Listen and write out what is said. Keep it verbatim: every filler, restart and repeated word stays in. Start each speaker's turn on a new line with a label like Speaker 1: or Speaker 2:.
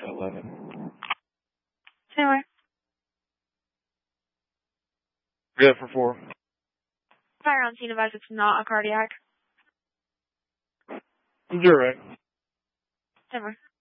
Speaker 1: eleven.
Speaker 2: Taylor.
Speaker 1: Good for four.
Speaker 2: Fire on scene advised it's not a cardiac.
Speaker 1: Direct.
Speaker 2: Taylor.